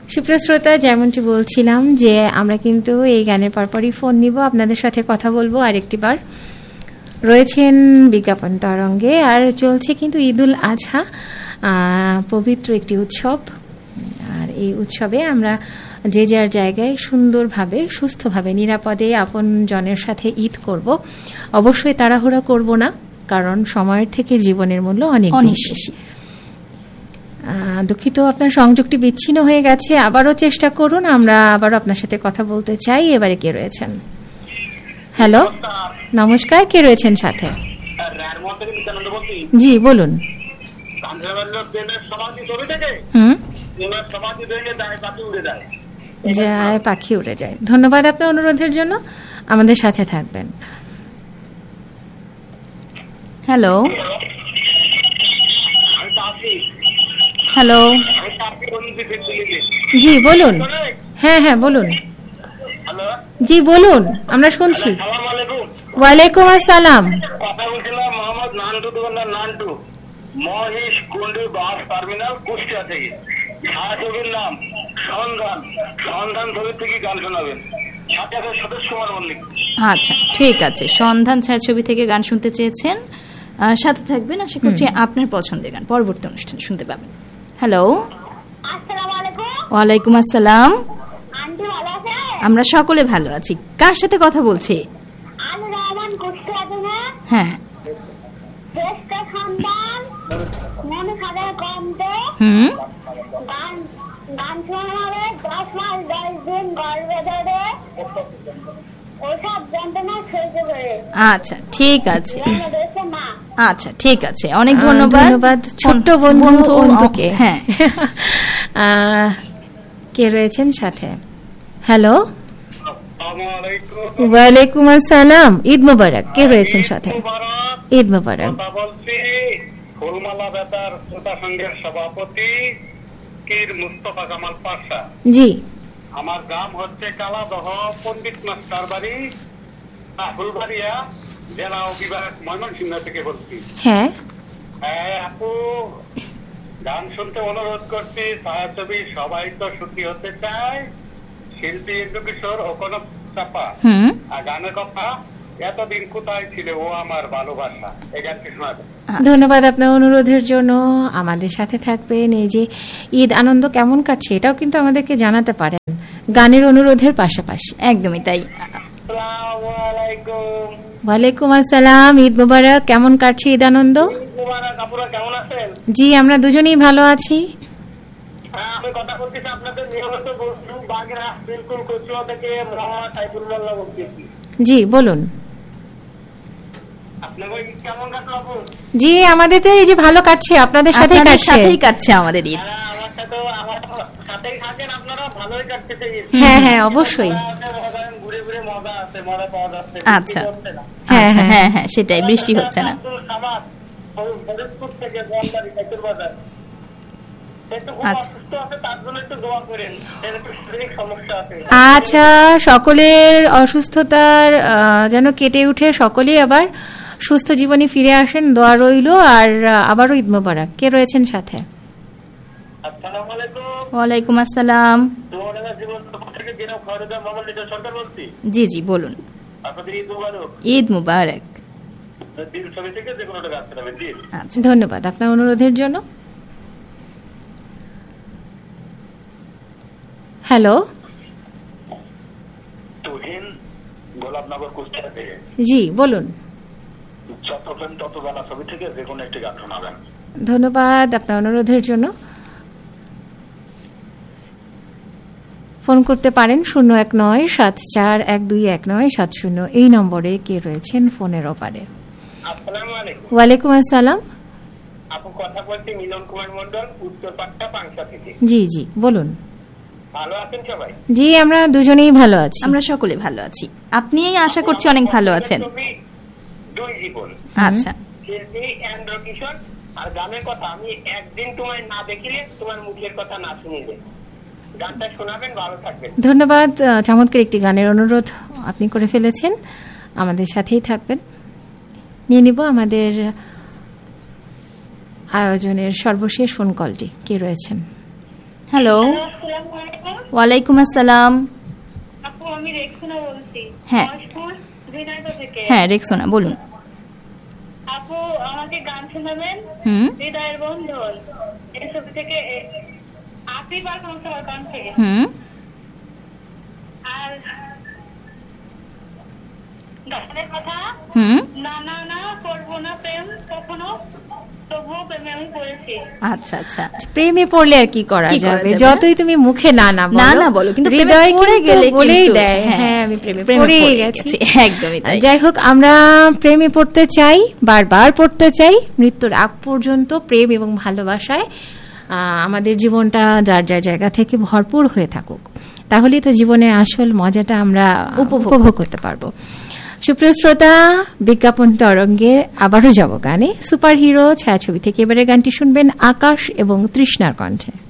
সুপ্রিয় শ্রোতা, যেমনটি বলছিলাম যে আমরা কিন্তু এই গানের পরপরই ফোন নিব, আপনাদের সাথে কথা বলবো আরেকটি বার। রয়েছেন বিজ্ঞাপন তরঙ্গে, আর চলছে কিন্তু ঈদুল আজহা, পবিত্র একটি উৎসব। আর এই উৎসবে আমরা যে যার জায়গায় সুন্দরভাবে, সুস্থভাবে, নিরাপদে আপন জনের সাথে ঈদ করব। অবশ্যই তাড়াহুড়া করব না, কারণ সময়ের থেকে জীবনের মূল্য অনেক বেশি। দুঃখিত, আপনার সংযোগটি বিচ্ছিন্ন হয়ে গেছে, আবারও চেষ্টা করুন। আমরা আবারও আপনার সাথে কথা বলতে চাই। এবারে কে রয়েছেন? হ্যালো, নমস্কার, কে রয়েছেন সাথে? জি বলুন। যায় পাখি উড়ে যায়। ধন্যবাদ আপনার অনুরোধের জন্য, আমাদের সাথে থাকবেন। হ্যালো হ্যালো, জি বলুন। হ্যাঁ হ্যাঁ বলুন, জি বলুন, আমরা শুনছি। ওয়ালাইকুম আসসালাম। কথা বলছিলাম মোহাম্মদ নান্টু, দোকানদার নান্টু, মহেশ কুন্ডু বাস টার্মিনাল, কুষ্টিয়া থেকে। ছায়াছবির নাম সন্ধান, সন্ধান ছবি থেকে গান শোনাবেন। সাথে আছে সদস্য কুমার মল্লিক। আচ্ছা ঠিক আছে, সন্ধান ছায়াছবি থেকে গান শুনতে চেয়েছেন, সাথে থাকবেন। আশা করছি আপনার পছন্দের গান পরবর্তী অনুষ্ঠানে শুনতে পাবেন। হ্যালো, ওয়ালাইকুম আসসালাম। আমরা সকলে ভালো আছি। কার সাথে কথা বলছি? হ্যাঁ, আচ্ছা ঠিক আছে, আচ্ছা ঠিক আছে, অনেক ধন্যবাদ ছোট্ট বন্ধুকে। হ্যাঁ, কে রয়েছেন সাথে? হ্যালো, ওয়ালাইকুম আসসালাম। ঈদ মোবারক। কে রয়েছেন সাথে? ঈদ মোবারক। ফুলমালা বেতার শ্রোতা সংঘের সভাপতি পীর মুস্তফা কামাল পাশা। জি, আমার গ্রাম হচ্ছে কালাদহ, পণ্ডিত মাস্টার বাড়ি, ফুলবাড়িয়া, জেলা ও বিভাগ ময়মনসিংহ থেকে বলছি। হ্যাঁ হ্যাঁ আপু, গান শুনতে অনুরোধ করছি। ছায়াছবি সবাই তো সুখী হতে চায়, শিল্পী ইন্দু কিশোর ও কোন চাপা। আর গানের কথা, এতদিন কোথায় ছিল ও আমার ভালোবাসা, এই গানটি শোনাবেন। ধন্যবাদ আপনার অনুরোধের জন্য, আমাদের সাথে থাকবেন। এই যে ঈদ আনন্দ কেমন কাটছে, এটাও কিন্তু আমাদেরকে জানাতে পারেন গানের অনুরোধের পাশাপাশি। একদমই তাই। ওয়ালাইকুম আসসালাম। ঈদ মোবারক। কেমন কাটছে ঈদ আনন্দ? কেমন আছেন? জি, আমরা দুজনেই ভালো আছি। আমি কথা বলতেছি আপনাদের নিয়মিত বন্ধু বাগেরহাট বিলকুল কচুয়া থেকে মোহাম্মদ সাইফুল্লাহ বলতেছি। জি বলুন। আপনাদের ঈদ কেমন কাটলো আপু? জি, আমাদের তো এই যে ভালো কাটছে, আপনাদের সাথেই কাটছে আমাদের ঈদ। আমার সাথেই থাকেন আপনারা, ভালোই কাটতেছে ঈদ। হ্যাঁ হ্যাঁ অবশ্যই, ঘুরে ঘুরে মজা আছে, মজা পাওয়া যাচ্ছে। আচ্ছা হ্যাঁ হ্যাঁ হ্যাঁ সেটাই, বৃষ্টি হচ্ছে না। আচ্ছা, সকলের অসুস্থতার যেন কেটে উঠে সকলেই আবার সুস্থ জীবনে ফিরে আসেন, দোয়া রইল। আর আবারও ঈদ মোবারক। কে রয়েছেন সাথে? ওয়ালাইকুম আসসালাম। জি জি বলুন। ঈদ মুবারক। আচ্ছা, ধন্যবাদ আপনার অনুরোধের জন্য। হ্যালো, গোলাপনগর কুষ্টিয়া থেকে। জি বলুন। ছবি থেকে যে কোনো একটি গান শোনাবেন। ধন্যবাদ আপনার অনুরোধের জন্য। ফোন করতে পারেন 01974121970 এই নম্বরে। কে রয়েছেন ফোনের ওপারে? ওয়ালাইকুম আসসালাম। আপু কথা বলছি মিলন কুমার মন্ডল, উত্তরপাট্টা পাংশা থেকে। জি জি বলুন। ভালো আছেন সবাই? জি, আমরা দুজনেই ভালো আছি। আমরা সকলে ভালো আছি। আপনি আশা করছি অনেক ভালো আছেন। দুই জীবন। আচ্ছা, শিল্পী এন্দ্র কিশোর। আর গানের কথা, আমি একদিন তোমায় না দেখিলে, তোমার মুখের কথা না শুনিলে, গানটা শোনাবেন, ভালো থাকবেন। ধন্যবাদ। চমৎকার একটি গানের অনুরোধ আপনি করে ফেলেছেন, আমাদের সাথেই থাকবেন। নিয়ে নিব আমাদের আয়োজনের সর্বশেষ ফোন কলটি। কে রয়েছেন? হ্যালো, আসসালামু আলাইকুম। ওয়ালাইকুম আসসালাম। আপু আমি রেক্সোনা বলছি। হ্যাঁ। মহেশপুর ঝিনাইদহ থেকে। হ্যাঁ, রেক্সোনা বলুন। আপু আমাকে গান শোনাবেন? হুম হৃদয়ের বন্ধন এই ছবি থেকে আপনি পারবেন সবার গান থেকে। হুম আর গানের কথা হুম না না না করবো না প্রেম কখনো, তবুও প্রেমে আমি পড়েছি। আচ্ছা আচ্ছা। প্রেমে পড়লে আর কি করা কি করা যাবে, যাবে? যতই তুমি মুখে না না না না বলো, কিন্তু প্রেমে হৃদয় পড়ে কিন্তু গেলে বলেই কিন্তু- দেয় হ্যাঁ, হ্যাঁ আমি প্রেমে প্রেমে পড়ে পড়ে গেছি। গেছি, একদমই তাই। যাই হোক, আমরা প্রেমে পড়তে চাই, বারবার পড়তে চাই, মৃত্যুর আগ পর্যন্ত প্রেম এবং ভালোবাসায় আমাদের জীবনটা যার যার জায়গা থেকে ভরপুর হয়ে থাকুক, তাহলেই তো জীবনের আসল মজাটা আমরা উপভোগ করতে পারবো। সুপ্রিয় শ্রোতা, বিজ্ঞাপন তরঙ্গে আবারও যাব গানে। সুপার হিরো ছায়াছবি থেকে এবারে গানটি শুনবেন আকাশ এবং তৃষ্ণার কণ্ঠে।